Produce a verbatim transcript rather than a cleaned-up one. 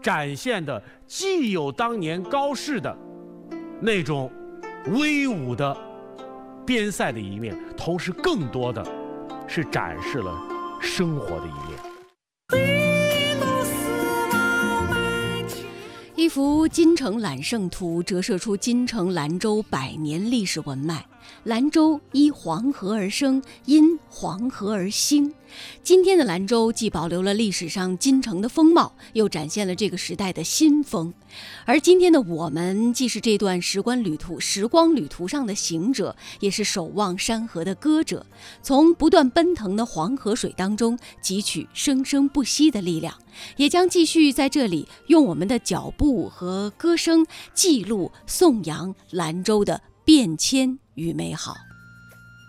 展现的既有当年高士的那种威武的边塞的一面，同时更多的是展示了生活的一面。 一幅金城揽胜图折射出金城兰州百年历史文脉。兰州依黄河而生，因黄河而兴。今天的兰州既保留了历史上金城的风貌，又展现了这个时代的新风。而今天的我们，既是这段时光旅途时光旅途上的行者，也是守望山河的歌者，从不断奔腾的黄河水当中汲取生生不息的力量，也将继续在这里用我们的脚步和歌声记录颂扬兰州的变迁与美好。